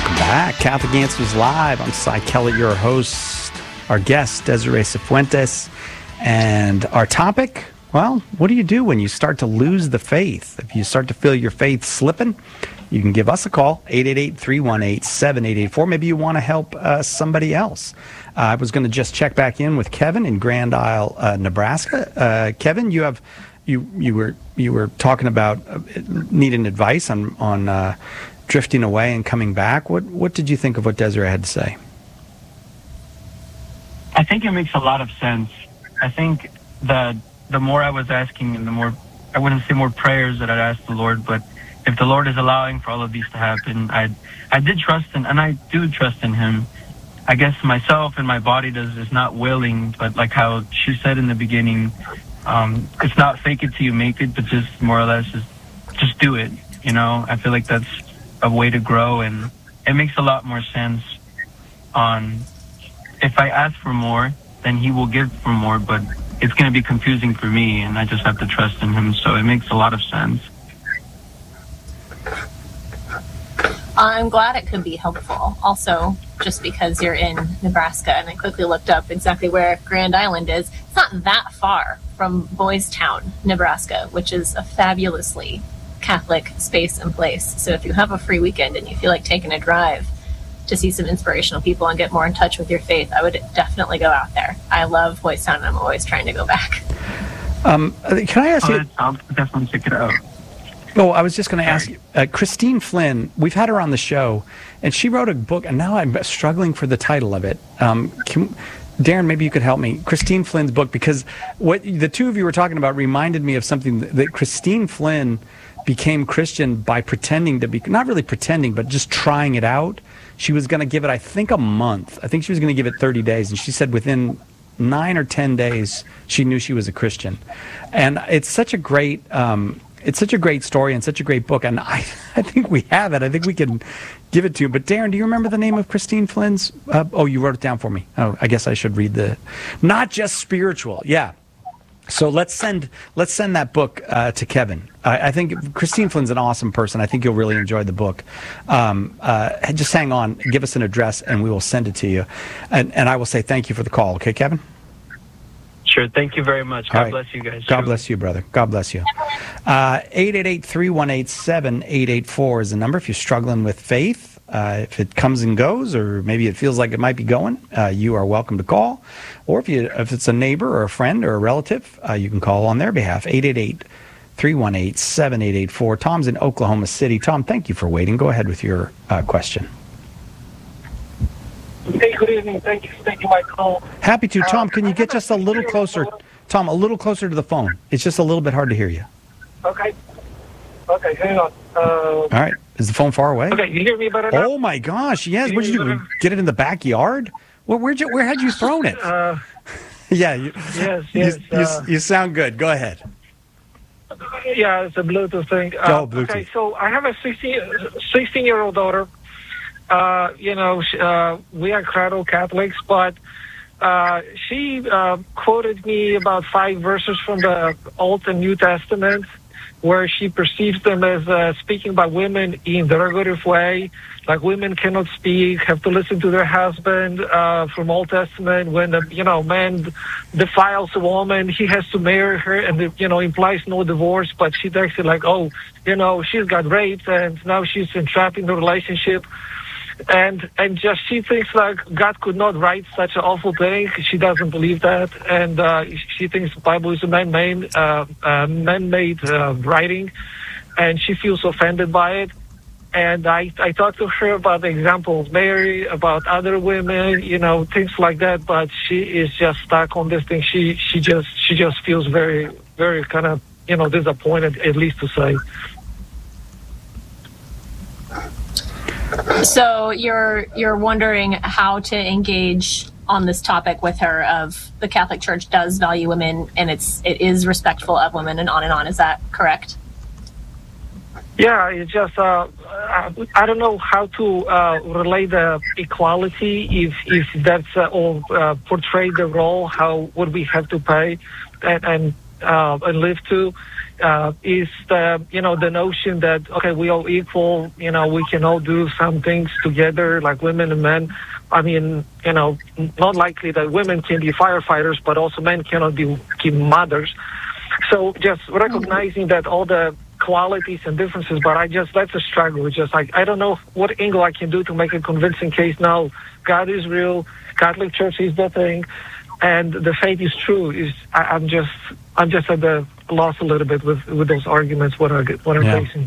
Welcome back. Catholic Answers Live. I'm Cy Kellett, your host. Our guest, Desiree Cifuentes. And our topic, well, what do you do when you start to lose the faith? If you start to feel your faith slipping, you can give us a call, 888-318-7884. Maybe you want to help somebody else. I was going to just check back in with Kevin in Grand Isle, Nebraska. Kevin, you were talking about needing advice on drifting away and coming back. What did you think of what Desiree had to say? I think it makes a lot of sense. I think the more I was asking and the more, I wouldn't say more prayers that I'd ask the Lord, but if the Lord is allowing for all of these to happen, I did trust in, and I do trust in Him. I guess myself and my body is not willing, but like how she said in the beginning, it's not fake it till you make it, but just more or less just do it. You know, I feel like that's a way to grow, and it makes a lot more sense on if I ask for more, then He will give for more, but it's going to be confusing for me, and I just have to trust in Him, so it makes a lot of sense. I'm glad it could be helpful. Also, just because you're in Nebraska, and I quickly looked up exactly where Grand Island is. It's not that far from Boys Town, Nebraska, which is a fabulously Catholic space and place. So if you have a free weekend and you feel like taking a drive to see some inspirational people and get more in touch with your faith, I would definitely go out there. I love Boys Town, and I'm always trying to go back. Can I ask you? I'll definitely check it out. Oh, I was just going to ask you, Christine Flynn, we've had her on the show, and she wrote a book, and now I'm struggling for the title of it. Darren, maybe you could help me. Christine Flynn's book, because what the two of you were talking about reminded me of something that Christine Flynn became Christian by pretending to be, not really pretending, but just trying it out. She was going to give it, I think, a month. I think she was going to give it 30 days, and she said within 9 or 10 days, she knew she was a Christian. And it's such a great... it's such a great story and such a great book, and I think we have it. I think we can give it to you. But Darren, do you remember the name of Christine Flynn's? Oh, you wrote it down for me. Oh, I guess I should read Not Just Spiritual. Yeah. So let's send that book to Kevin. I think Christine Flynn's an awesome person. I think you'll really enjoy the book. Just hang on, give us an address, and we will send it to you. And I will say thank you for the call. Okay, Kevin? Sure. Thank you very much. God bless you guys. God bless you, brother. God bless you. 888-318-7884 is the number if you're struggling with faith. If it comes and goes, or maybe it feels like it might be going, you are welcome to call. Or if it's a neighbor or a friend or a relative, you can call on their behalf. 888-318-7884. Tom's in Oklahoma City. Tom, thank you for waiting. Go ahead with your question. Hey, good evening. Thank you for taking my call. Happy to. Tom, can you get just a little closer? Tom, a little closer to the phone. It's just a little bit hard to hear you. Okay, hang on. All right. Is the phone far away? Okay, you hear me better now? Oh, my gosh. Yes. What'd you do? Get it in the backyard? Well, where had you thrown it? Yeah. Yes. You sound good. Go ahead. Yeah, it's a Bluetooth thing. Bluetooth. Okay, so I have a 16-year-old daughter. We are cradle Catholics, but she quoted me about 5 verses from the Old and New Testament where she perceives them as speaking by women in derogative way, like women cannot speak, have to listen to their husband from Old Testament. When man defiles a woman, he has to marry her, and implies no divorce, but she takes it like, she's got raped and now she's entrapped in the relationship. And just she thinks like God could not write such an awful thing. She doesn't believe that, and she thinks the Bible is a man-made writing, and she feels offended by it. And I talked to her about the example of Mary, about other women, things like that. But she is just stuck on this thing. She just feels very, very kind of disappointed, at least to say. So you're wondering how to engage on this topic with her of the Catholic Church does value women and it is respectful of women and on and on. Is that correct? Yeah, it's just I don't know how to relate the equality if that's or portray the role. How would we have to pay? And and live to is the notion that, okay, we all equal, we can all do some things together like women and men. I mean, not likely that women can be firefighters, but also men cannot be mothers. So just recognizing that all the qualities and differences, but that's a struggle. Just like, I don't know what angle I can do to make a convincing case now. God is real, Catholic Church is the thing, and the faith is true. I'm just at the loss a little bit with those arguments, what I'm facing.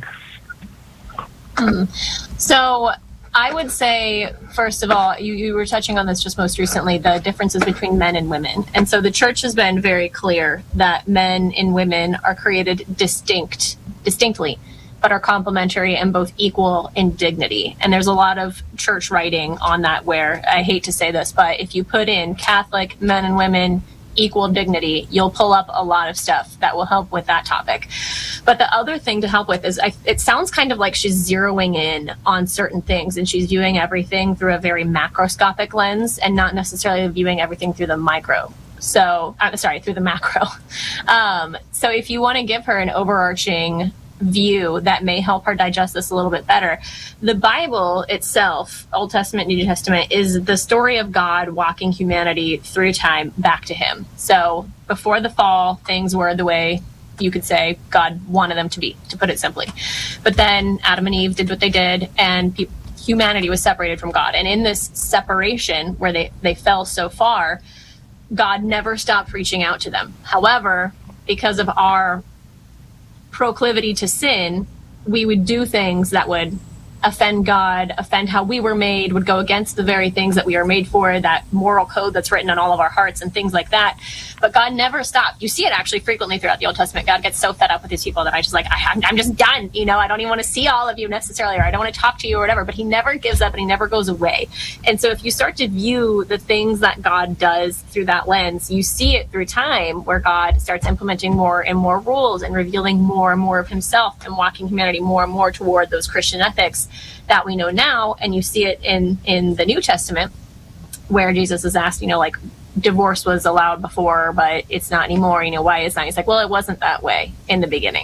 So I would say, first of all, you were touching on this just most recently, the differences between men and women. And so the church has been very clear that men and women are created distinctly, but are complementary and both equal in dignity. And there's a lot of church writing on that where, I hate to say this, but if you put in Catholic men and women equal dignity, you'll pull up a lot of stuff that will help with that topic. But the other thing to help with is it sounds kind of like she's zeroing in on certain things, and she's viewing everything through a very macroscopic lens and not necessarily viewing everything through the micro. So, through the macro. So if you want to give her an overarching view that may help her digest this a little bit better, the Bible itself, Old Testament, New Testament, is the story of God walking humanity through time back to him. So before the fall, things were the way you could say God wanted them to be, to put it simply. But then Adam and Eve did what they did, and humanity was separated from God. And in this separation, where they fell so far, God never stopped reaching out to them. However, because of our proclivity to sin, we would do things that would offend God, offend how we were made, would go against the very things that we are made for, that moral code that's written on all of our hearts and things like that. But God never stopped. You see it actually frequently throughout the Old Testament. God gets so fed up with his people that I'm just done. I don't even want to see all of you necessarily, or I don't want to talk to you or whatever, but he never gives up and he never goes away. And so if you start to view the things that God does through that lens, you see it through time where God starts implementing more and more rules and revealing more and more of himself and walking humanity more and more toward those Christian ethics that we know now. And you see it in the New Testament where Jesus is asked, divorce was allowed before, but it's not anymore. Why is that? He's like, well, it wasn't that way in the beginning.